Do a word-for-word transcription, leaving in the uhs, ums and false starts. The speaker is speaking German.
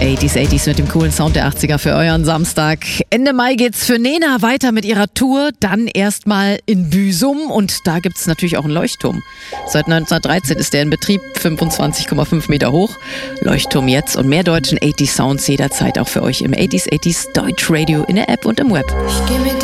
achtziger achtziger mit dem coolen Sound der achtziger für euren Samstag. Ende Mai geht's für Nena weiter mit ihrer Tour, dann erstmal in Büsum und da gibt's natürlich auch einen Leuchtturm. Seit neunzehnhundertdreizehn ist der in Betrieb, fünfundzwanzig Komma fünf Meter hoch. Leuchtturm jetzt und mehr deutschen achtziger Sounds jederzeit auch für euch im achtziger achtziger Deutsch Radio in der App und im Web. Ich geh mit